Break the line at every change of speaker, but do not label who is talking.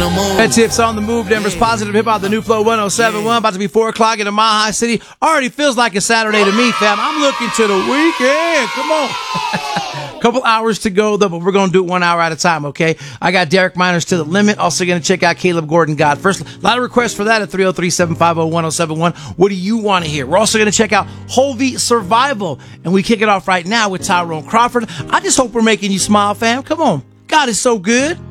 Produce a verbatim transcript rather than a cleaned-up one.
Red Tips on the move, Denver's positive hip hop, the new flow one oh seven point one. About to be four o'clock in the Mile High City. Already feels like a Saturday to me, fam. I'm looking to the weekend. Come on. Couple hours to go, though, but we're going to do it one hour at a time, okay? I got Derek Miners to the limit. Also going to check out Caleb Gordon God First. A lot of requests for that at three oh three, seven five oh, one oh seven one. What do you want to hear? We're also going to check out Hovey Survival. And we kick it off right now with Tyrone Crawford. I just hope we're making you smile, fam. Come on. God is so good.